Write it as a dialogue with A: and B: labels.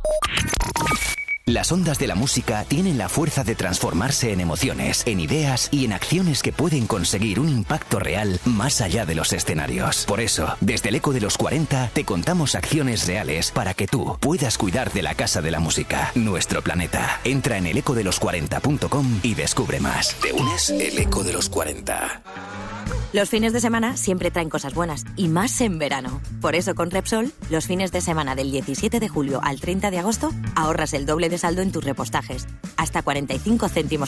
A: Las ondas de la música tienen la fuerza de transformarse en emociones, en ideas y en acciones que pueden conseguir un impacto real más allá de los escenarios. Por eso, desde el Eco de los 40 te contamos acciones reales para que tú puedas cuidar de la Casa de la Música, nuestro planeta. Entra en elecodelos40.com y descubre más. ¿Te unes? El Eco de los 40.
B: Los fines de semana siempre traen cosas buenas, y más en verano. Por eso con Repsol, los fines de semana del 17 de julio al 30 de agosto, ahorras el doble de saldo en tus repostajes. Hasta 45 céntimos